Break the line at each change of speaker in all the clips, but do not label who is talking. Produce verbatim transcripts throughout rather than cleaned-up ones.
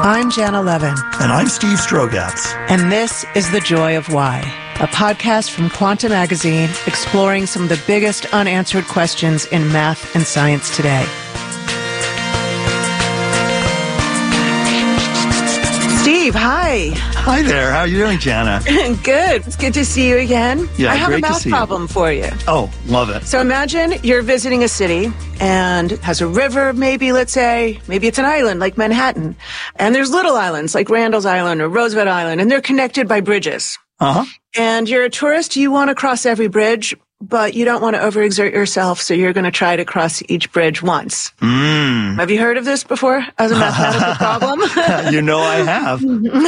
I'm Jana Levin.
And I'm Steve Strogatz.
And this is The Joy of Why, a podcast from Quanta Magazine exploring some of the biggest unanswered questions in math and science today. Steve, hi.
Hi there. How are you doing, Jana?
Good. It's good to see you again.
Yeah,
I have
great
a math
to see
problem
you.
for you.
Oh, love it.
So imagine you're visiting a city and it has a river, maybe, let's say, maybe it's an island like Manhattan. And there's little islands like Randall's Island or Roosevelt Island, and they're connected by bridges.
Uh-huh.
And you're a tourist, you want to cross every bridge, but you don't want to overexert yourself, so you're going to try to cross each bridge once.
Mm.
Have you heard of this before as a mathematical problem?
You know I have.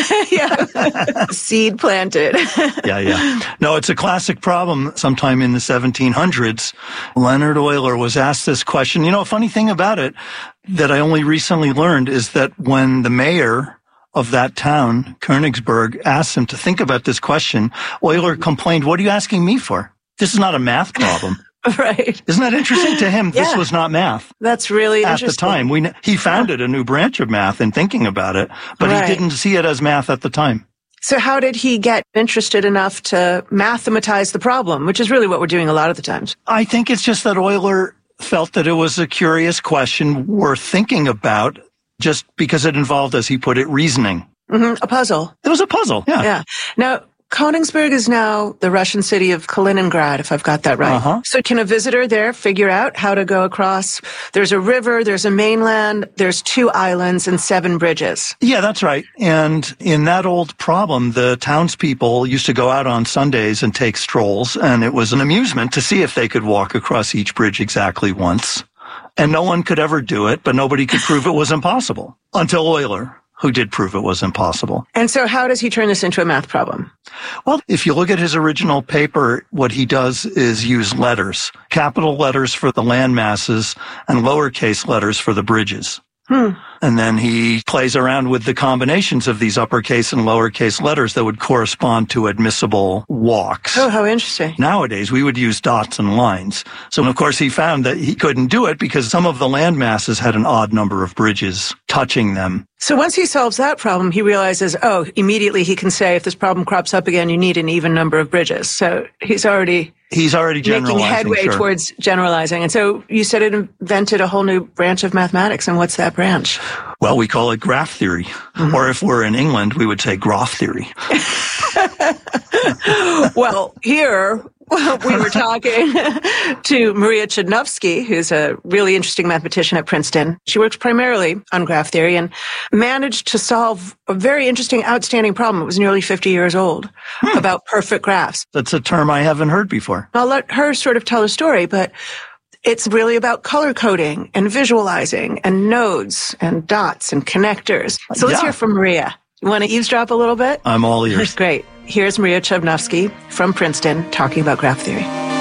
Yeah. Seed planted.
Yeah, yeah. No, it's a classic problem. Sometime in the seventeen hundreds, Leonhard Euler was asked this question. You know, a funny thing about it that I only recently learned is that when the mayor of that town, Königsberg, asked him to think about this question, Euler complained, "What are you asking me for? This is not a math problem."
Right.
Isn't that interesting? To him, this
Yeah.
was not math.
That's really
At
interesting.
the time, we he founded a new branch of math in thinking about it, but
Right.
he didn't see it as math at the time.
So how did he get interested enough to mathematize the problem, which is really what we're doing a lot of the times?
I think it's just that Euler felt that it was a curious question worth thinking about just because it involved, as he put it, reasoning.
Mm-hmm. A puzzle.
It was a puzzle, yeah.
Yeah. Now, Königsberg is now the Russian city of Kaliningrad, if I've got that right.
Uh-huh.
So can a visitor there figure out how to go across? There's a river, there's a mainland, there's two islands and seven bridges.
Yeah, that's right. And in that old problem, the townspeople used to go out on Sundays and take strolls, and it was an amusement to see if they could walk across each bridge exactly once. And no one could ever do it, but nobody could prove it was impossible until Euler, who did prove it was impossible.
And so how does he turn this into a math problem?
Well, if you look at his original paper, what he does is use letters, capital letters for the land masses and lowercase letters for the bridges.
Hmm.
And then he plays around with the combinations of these uppercase and lowercase letters that would correspond to admissible walks.
Oh, how interesting.
Nowadays, we would use dots and lines. So, of course, he found that he couldn't do it because some of the land masses had an odd number of bridges touching them.
So once he solves that problem, he realizes, oh, immediately he can say, if this problem crops up again, you need an even number of bridges. So he's already...
He's already generalizing.
Making headway
sure.
towards generalizing. And so you said it invented a whole new branch of mathematics. And what's that branch?
Well, we call it graph theory. Mm-hmm. Or if we're in England, we would say graph theory.
Well, here we were talking to Maria Chudnovsky, who's a really interesting mathematician at Princeton. She works primarily on graph theory and managed to solve a very interesting, outstanding problem. It was nearly fifty years old hmm. about perfect graphs.
That's a term I haven't heard before.
I'll let her sort of tell her story, but it's really about color coding and visualizing and nodes and dots and connectors. So let's
yeah.
hear from Maria. You want to eavesdrop a little bit?
I'm all ears.
Great. Here's Maria Chudnovsky from Princeton talking about graph theory.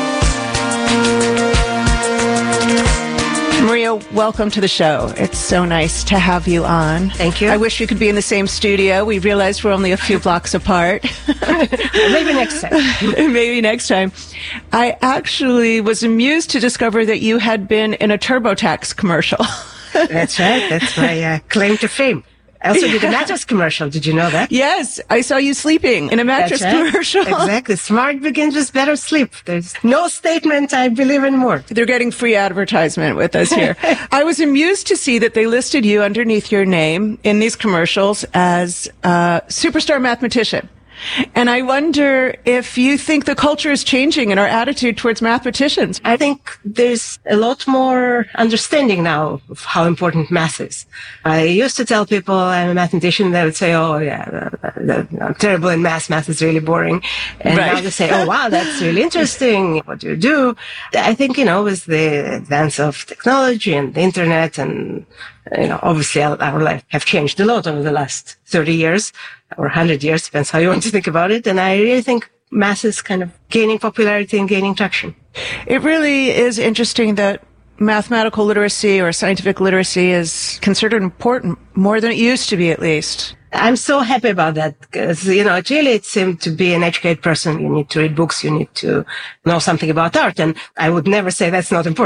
Maria, welcome to the show. It's so nice to have you on.
Thank you.
I wish we could be in the same studio. We realized we're only a few blocks apart.
Maybe next time.
Maybe next time. I actually was amused to discover that you had been in a TurboTax commercial.
That's right. That's my uh, claim to fame. I also did a mattress commercial. Did you know that?
Yes. I saw you sleeping in a mattress
That's right.
commercial.
Exactly. Smart begins with better sleep. There's no statement I believe in more.
They're getting free advertisement with us here. I was amused to see that they listed you underneath your name in these commercials as a superstar mathematician. And I wonder if you think the culture is changing in our attitude towards mathematicians.
I think there's a lot more understanding now of how important math is. I used to tell people I'm a mathematician, they would say, oh, yeah, I'm terrible in math. Math is really boring. And
right.
now they say, oh, wow, that's really interesting. What do you do? I think, you know, with the advance of technology and the internet and, you know, obviously our life have changed a lot over the last thirty years or one hundred years, depends how you want to think about it. And I really think math is kind of gaining popularity and gaining traction.
It really is interesting that mathematical literacy or scientific literacy is considered important more than it used to be, at least.
I'm so happy about that because, you know, it really seemed to be an educated person. You need to read books. You need to know something about art. And I would never say that's not important.